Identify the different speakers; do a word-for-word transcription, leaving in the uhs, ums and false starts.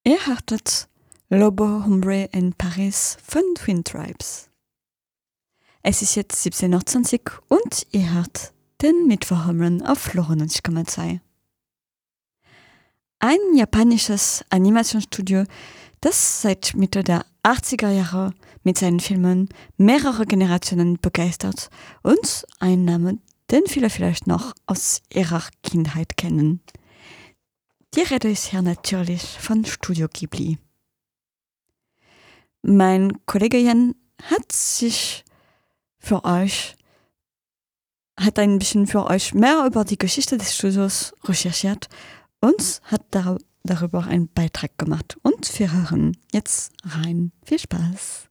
Speaker 1: Ihr hörtet Lobo Hombre in Paris von Twin Tribes. Es ist jetzt siebzehn Uhr zwanzig und ihr hört den Mittwochhumren auf neunundneunzig Komma zwei. Ein japanisches Animationsstudio, das seit Mitte der achtziger Jahre mit seinen Filmen mehrere Generationen begeistert und ein Name, den viele vielleicht noch aus ihrer Kindheit kennen. Die Rede ist hier natürlich von Studio Ghibli. Mein Kollege Jan hat sich für euch, hat ein bisschen für euch mehr über die Geschichte des Studios recherchiert und hat dar- darüber einen Beitrag gemacht. Und wir hören jetzt rein. Viel Spaß!